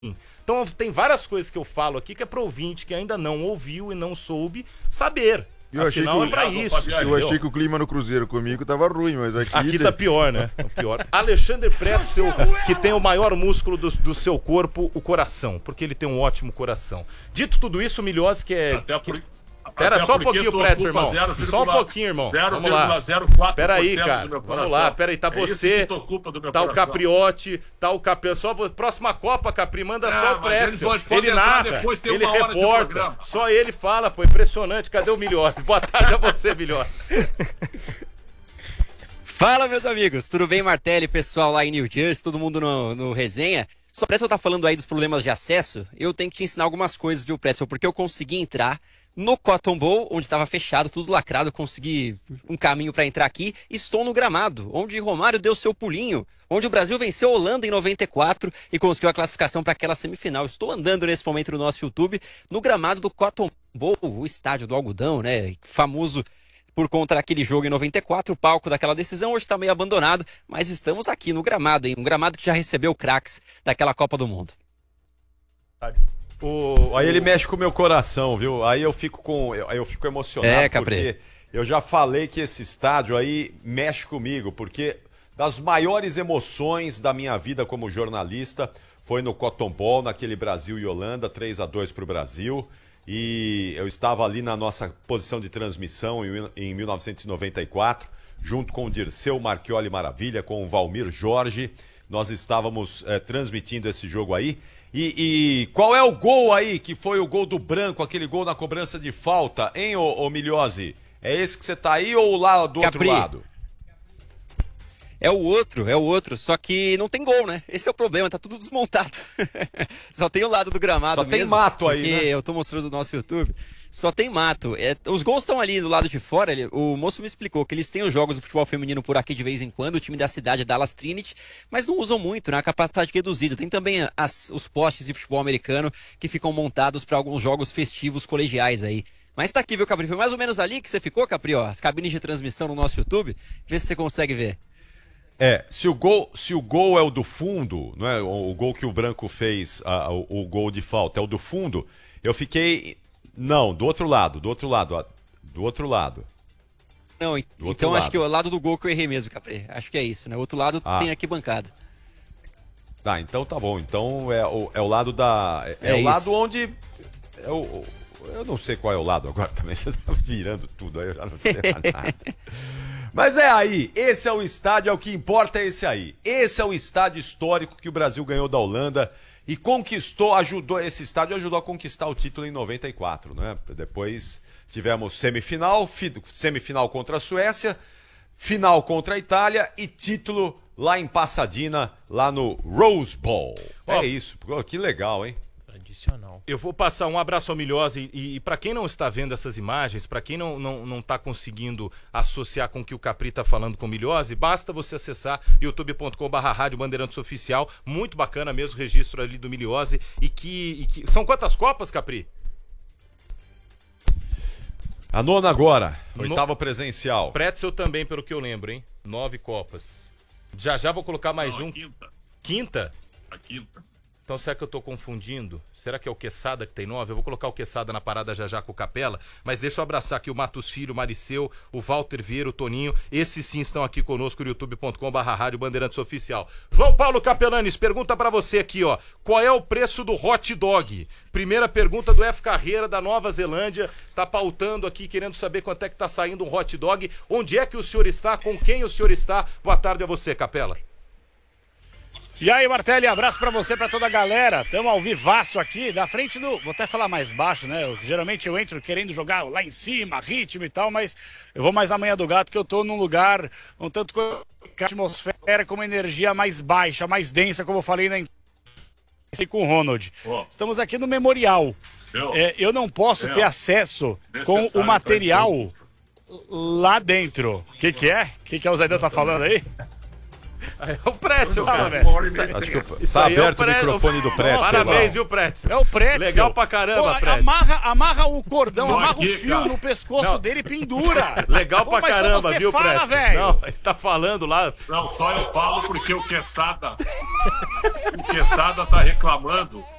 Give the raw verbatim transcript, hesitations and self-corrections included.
Então tem várias coisas que eu falo aqui que é pro ouvinte que ainda não ouviu e não soube saber. Eu achei, Afinal, que, é pra isso, eu achei que o clima no Cruzeiro comigo tava ruim, mas aqui... Aqui tá pior, né? Tá pior. Alexandre Pretzel, que tem o maior músculo do, do seu corpo, o coração, porque ele tem um ótimo coração. Dito tudo isso, o Milhose, que é... Até por... que... Pera Até só um pouquinho, Pretzel, irmão. Só um pouquinho, irmão. Vamos lá. Pera aí, cara. Vamos lá. Pera aí, tá você, tá o Capriotti, tá o Capel. Só vo... próxima Copa, Capri, manda é, só o Pretzel. Ele, ele narra, depois, ele reporta. De só ele fala, pô, impressionante. Cadê o Milhose? Boa tarde a você, Milhose. Fala, meus amigos. Tudo bem, Martelli, pessoal lá em New Jersey, todo mundo no, no resenha. Só o Pretzel tá falando aí dos problemas de acesso. Eu tenho que te ensinar algumas coisas, viu, Pretzel? Porque eu consegui entrar no Cotton Bowl, onde estava fechado, tudo lacrado, consegui um caminho para entrar aqui. Estou no gramado, onde Romário deu seu pulinho, onde o Brasil venceu a Holanda em noventa e quatro e conseguiu a classificação para aquela semifinal. Estou andando nesse momento no nosso YouTube, no gramado do Cotton Bowl, o estádio do algodão, né? Famoso por conta daquele jogo em noventa e quatro, o palco daquela decisão hoje está meio abandonado, mas estamos aqui no gramado, hein? Um gramado que já recebeu craques daquela Copa do Mundo. O, aí ele mexe com o meu coração, viu? Aí eu fico com, aí eu fico emocionado, é, porque eu já falei que esse estádio aí mexe comigo, porque das maiores emoções da minha vida como jornalista foi no Cotton Bowl, naquele Brasil e Holanda, três a dois para o Brasil, e eu estava ali na nossa posição de transmissão em, em mil novecentos e noventa e quatro, junto com o Dirceu Marchioli Maravilha, com o Valmir Jorge, nós estávamos é, transmitindo esse jogo aí. E, e qual é o gol aí, que foi o gol do Branco, aquele gol na cobrança de falta, hein, ô, ô Milhose? É esse que você tá aí ou lá do Capri. outro lado? É o outro, é o outro, só que não tem gol, né? Esse é o problema, tá tudo desmontado. Só tem o lado do gramado só mesmo. Só tem mato aí, porque né? eu tô mostrando no nosso YouTube. Só tem mato. É, os gols estão ali do lado de fora. Ele, o moço me explicou que eles têm os jogos do futebol feminino por aqui de vez em quando. O time da cidade é Dallas Trinity, mas não usam muito, né? A capacidade reduzida. Tem também as, os postes de futebol americano que ficam montados para alguns jogos festivos colegiais aí. Mas tá aqui, viu, Capri? Foi mais ou menos ali que você ficou, Capri, ó. As cabines de transmissão no nosso YouTube. Vê se você consegue ver. É, se o gol, se o gol é o do fundo, não é? O, o gol que o Branco fez, a, o, o gol de falta é o do fundo, eu fiquei... Não, do outro lado, do outro lado, do outro lado. Não, do então outro acho lado. que o lado do gol que eu errei mesmo, Capri. Acho que é isso, né? O outro lado ah. tem arquibancada. Tá, então tá bom. Então é o, é o lado da... É, é o isso. lado onde... É o, eu não sei qual é o lado agora também, você tá virando tudo aí, eu já não sei mais nada. Mas é aí, esse é o estádio, é o que importa, é esse aí. Esse é o estádio histórico que o Brasil ganhou da Holanda e conquistou, ajudou, esse estádio ajudou a conquistar o título em noventa e quatro, né? Depois tivemos semifinal, semifinal contra a Suécia, final contra a Itália e título lá em Pasadena, lá no Rose Bowl. Oh, é isso, que legal, hein? Tradicional. Eu vou passar um abraço ao Milhose e, e para quem não está vendo essas imagens, para quem não, não, não tá conseguindo associar com o que o Capri tá falando com o Milhose, basta você acessar youtube ponto com barra rádio Bandeirantes Oficial, muito bacana mesmo o registro ali do Milhose e que, e que... São quantas Copas, Capri? A nona agora, no... oitava presencial. Pretzel também, pelo que eu lembro, hein? Nove Copas. Já já vou colocar mais não, um. A quinta. Quinta? A quinta. Então será que eu tô confundindo? Será que é o Quesada que tem nove? Eu vou colocar o Quesada na parada já já com o Capela, mas deixa eu abraçar aqui o Matos Filho, o Mariceu, o Walter Vieira, o Toninho. Esses sim estão aqui conosco no youtube ponto com barra rádio Bandeirantes Oficial. João Paulo Capelanes, pergunta pra você aqui, ó. Qual é o preço do hot dog? Primeira pergunta do F Carreira da Nova Zelândia. Está pautando aqui, querendo saber quanto é que tá saindo um hot dog. Onde é que o senhor está? Com quem o senhor está? Boa tarde a você, Capela. E aí, Martelli, abraço pra você, pra toda a galera. Tamo ao vivaço aqui, da frente do... Vou até falar mais baixo, né? Eu, geralmente eu entro querendo jogar lá em cima, ritmo e tal, mas eu vou mais na manhã do gato, que eu tô num lugar um tanto com a atmosfera, com uma energia mais baixa, mais densa, como eu falei na com o Ronald. Oh. Estamos aqui no Memorial. É, eu não posso é. ter acesso com o material lá dentro. O que que é? O que que o Zaidan tá falando aí? É o Pretzel, Fala, cara. velho. Isso aí- Acho que isso tá aí é o aberto o Pretzel. microfone do Pretzel. Parabéns, viu, Pretzel? É o Pretzel. Legal pra caramba, Pô, Pretzel. amarra, amarra o cordão, Não, amarra aqui, o fio cara. no pescoço Não. dele e pendura. Legal Pô, pra mas só caramba, você viu, fala, Pretzel? velho. Não, ele tá falando lá. Não, só eu falo porque o Quesada. O Quesada tá reclamando